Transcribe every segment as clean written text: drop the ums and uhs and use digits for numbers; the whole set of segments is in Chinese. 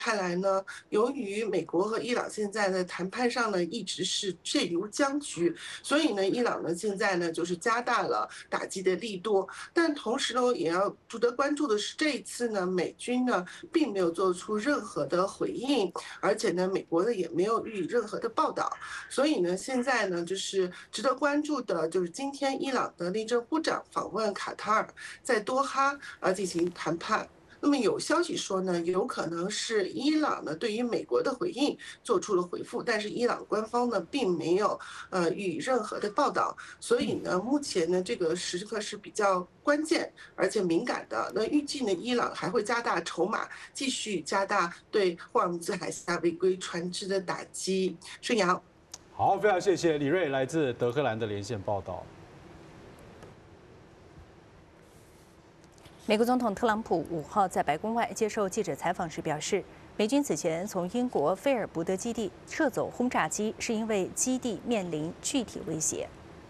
看来呢，由于美国和伊朗现在的谈判上呢一直是陷入僵局，所以呢，伊朗呢现在呢就是加大了打击的力度。但同时呢，也要值得关注的是，这一次呢，美军呢并没有做出任何的回应，而且呢，美国呢也没有予以任何的报道。所以呢，现在呢就是值得关注的，就是今天伊朗的内政部长访问卡塔尔，在多哈进行谈判。那么有消息说呢，有可能是伊朗呢对于美国的回应做出了回复，但是伊朗官方呢并没有予以任何的报道，所以呢，目前呢这个时刻是比较关键而且敏感的。那预计呢，伊朗还会加大筹码，继续加大对霍尔木兹海峡违规船只的打击。顺阳， 好，非常谢谢李瑞来自德黑兰的连线报道。 美国总统特朗普5号在白宫外接受记者采访时表示，美军此前从英国菲尔伯德基地撤走轰炸机，是因为基地面临具体威胁。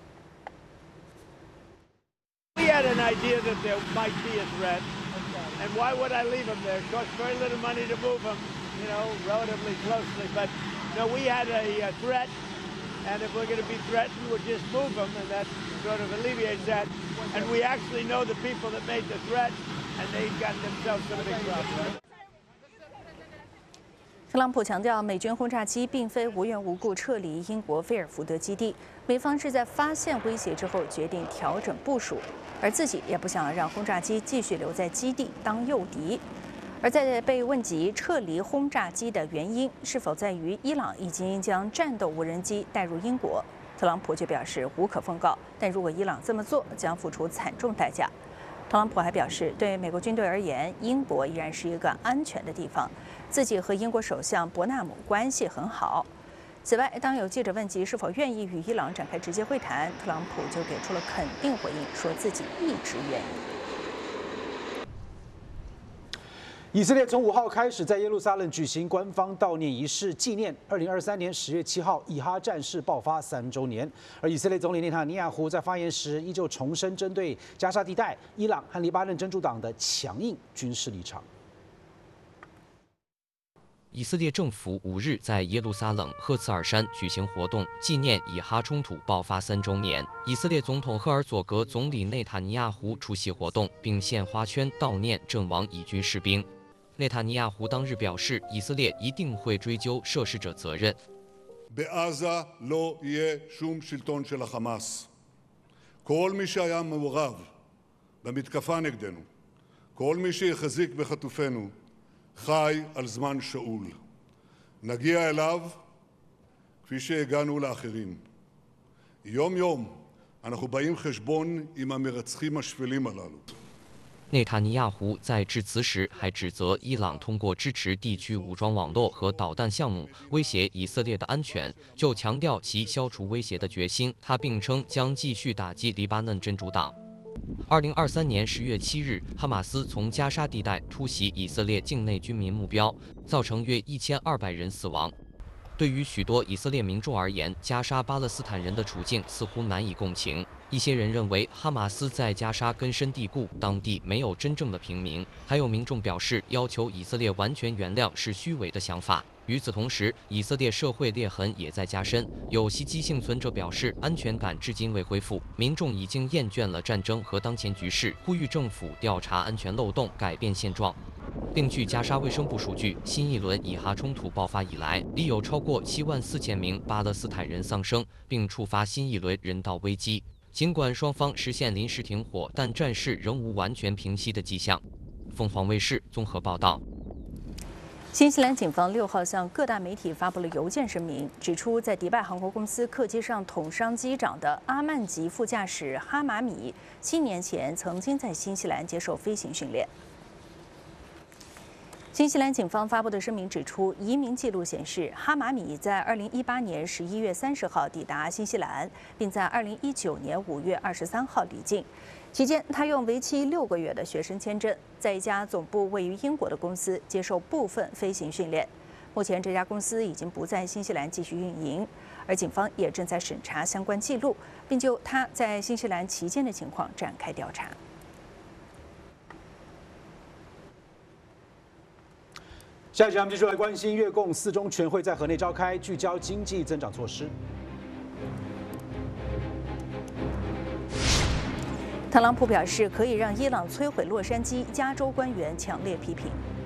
We had an idea that there might be a threat, and why would I leave them there? It costs very little money to move them, relatively closely. But we had a threat, and if we're going to be threatened, we'll just move them, and that sort of alleviates that. And we actually know the people that made the threat, and they've got themselves some big problems. 特朗普强调，美军轰炸机并非无缘无故撤离英国菲尔福德基地，美方是在发现威胁之后决定调整部署，而自己也不想让轰炸机继续留在基地当诱敌。而在被问及撤离轰炸机的原因是否在于伊朗已经将战斗无人机带入英国，特朗普却表示无可奉告，但如果伊朗这么做，将付出惨重代价。特朗普还表示，对美国军队而言，英国依然是一个安全的地方，自己和英国首相伯纳姆关系很好。此外，当有记者问及是否愿意与伊朗展开直接会谈，特朗普就给出了肯定回应，说自己一直愿意。 以色列从5号开始在耶路撒冷举行官方悼念仪式，纪念2023年10月7号以哈战事爆发3周年。而以色列总理内塔尼亚胡在发言时依旧重申针对加沙地带、伊朗和黎巴嫩真主党的强硬军事立场。 以色列政府5日在耶路撒冷赫茨尔山举行活动，纪念以哈冲突爆发3周年。以色列总统赫尔佐格总理内塔尼亚胡出席活动，并献花圈悼念阵亡以军士兵。内塔尼亚胡当日表示，以色列一定会追究涉事者责任。 בעזה לא יהיה שום שלטון של החמאס. כל מי שהיה מעורב במתקפה נגדנו, כל מי שיחזיק בחטופינו, חי על זמן שאול. נגיע אליו כפי שהגענו לאחרים. יום-יום אנחנו באים חשבון עם המרצחים השפלים הללו. 内塔尼亚胡在致辞时还指责伊朗通过支持地区武装网络和导弹项目威胁以色列的安全，就强调其消除威胁的决心。他并称将继续打击黎巴嫩真主党。2023年10月7日，哈马斯从加沙地带突袭以色列境内居民目标，造成约1200人死亡。对于许多以色列民众而言，加沙巴勒斯坦人的处境似乎难以共情。一些人认为哈马斯在加沙根深蒂固，当地没有真正的平民。还有民众表示，要求以色列完全原谅是虚伪的想法。与此同时，以色列社会裂痕也在加深。有袭击幸存者表示，安全感至今未恢复，民众已经厌倦了战争和当前局势，呼吁政府调查安全漏洞，改变现状。另据加沙卫生部数据，新一轮以哈冲突爆发以来，已有超过74000名巴勒斯坦人丧生，并触发新一轮人道危机。尽管双方实现临时停火，但战事仍无完全平息的迹象。凤凰卫视综合报道。 新西兰警方6号向各大媒体发布了邮件声明，指出在迪拜航空公司客机上捅伤机长的阿曼籍副驾驶哈马米7年前曾经在新西兰接受飞行训练。新西兰警方发布的声明指出，移民记录显示，哈马米在2018年11月30号抵达新西兰，并在2019年5月23号离境。期间，他用为期6个月的学生签证，在一家总部位于英国的公司接受部分飞行训练。目前，这家公司已经不在新西兰继续运营，而警方也正在审查相关记录，并就他在新西兰期间的情况展开调查。 下一集我们继续来关心越共4中全会在河内召开，聚焦经济增长措施。 特朗普表示可以让伊朗摧毁洛杉矶，加州官员强烈批评。